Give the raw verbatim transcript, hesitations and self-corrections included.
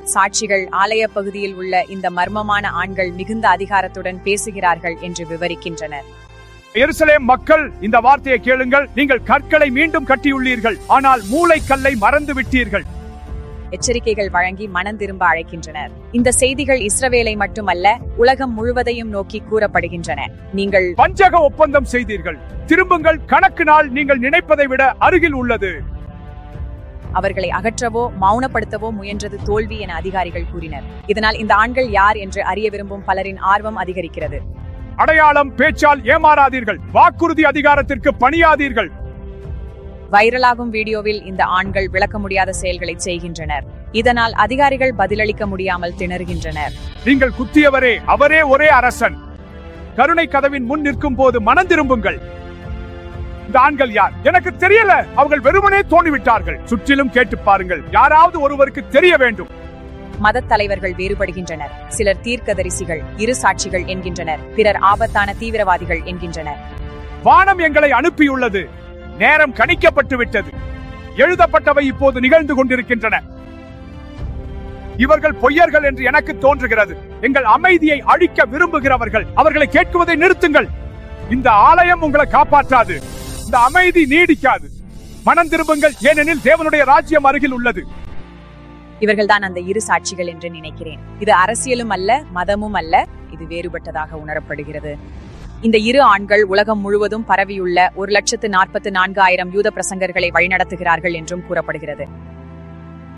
சாட்சிகள் ஆலய பகுதியில் உள்ள இந்த மர்மமான ஆண்கள் மிகுந்த அதிகாரத்துடன் பேசுகிறார்கள் என்று விவரிக்கின்றனர். எருசலேம் மக்கள், இந்த வார்த்தையை கேளுங்கள். நீங்கள் கற்களை மீண்டும் கட்டியுள்ளீர்கள், ஆனால் மூளைக்கல்லை மறந்து விட்டீர்கள். எச்சரிக்கைகள் வழங்கி மனம் திரும்ப அழைக்கின்றனர். இந்த செய்திகள் இஸ்ரவேலை மட்டுமல்ல, உலகம் முழுவதையும் நோக்கி கூறப்படுகின்றன. நீங்கள் பஞ்சக ஒப்பந்தம் செய்தீர்கள், திரும்புங்கள், கணக்கு நாள் நீங்கள் நினைப்பதை விட அருகில் உள்ளது. அவர்களை அகற்றவோ மௌனப்படுத்தவோ முயன்றது தோல்வி என அதிகாரிகள் கூறினர். இதனால் இந்த ஆண்கள் யார் என்று அறிய விரும்பும் பலரின் ஆர்வம் அதிகரிக்கிறது. அடையாளம் பேச்சால் ஏமாறாதீர்கள், வாக்குறுதி அதிகாரத்திற்கு பணியாதீர்கள். வைரலாகும் வீடியோவில் இந்த ஆண்கள் விளக்க முடியாத செயல்களை செய்கின்றனர். இதனால் அதிகாரிகள் பதிலளிக்க முடியாமல் திணறுகின்றனர். நீங்கள் குத்தியவரே, அவரே ஒரே அரசன். கருணை கதவின் முன் நிற்கும் போது மனம் திரும்புங்கள். இந்த ஆண்கள் யார்? எனக்கு தெரியல. அவர்கள் வெறுமனே தோண்டிவிட்டார்கள். சுற்றிலும் கேட்டு பாருங்கள், யாராவது ஒருவருக்கு தெரிய வேண்டும். மத தலைவர்கள் வேறுபடுகின்றனர். சிலர் தீர்க்கதரிசிகள், இரு சாட்சிகள் என்கின்றனர். பிறர் ஆபத்தான தீவிரவாதிகள் என்கின்றனர். வானம் எங்களை அனுப்பியுள்ளது. நேரம் கணிக்கப்பட்டு விட்டது. எழுதப்பட்டவை இப்போது நிகழ்ந்து கொண்டிருக்கின்றன. இவர்கள் பொய்யர்கள் என்று எனக்கு தோன்றுகிறது. எங்கள் அமைதியை அழிக்க விரும்புகிறவர்கள். அவர்களை கேட்குவதை நிறுத்துங்கள். இந்த ஆலயம் உங்களை காப்பாற்றாது. இந்த அமைதி நீடிக்காது. மனம் திரும்புங்கள், ஏனெனில் தேவனுடைய ராஜ்யம் அருகில் உள்ளது. இவர்கள்தான் அந்த இரு சாட்சிகள் என்று நினைக்கிறேன். இது அரசியலும் அல்ல, மதமும் அல்ல. இது வேறுபட்டதாக உணரப்படுகிறது. இந்த இரு ஆண்கள் உலகம் முழுவதும் பரவியுள்ள ஒரு லட்சத்து நாற்பத்து நான்கு ஆயிரம் யூத பிரசங்கர்களை வழிநடத்துகிறார்கள் என்றும் கூறப்படுகிறது.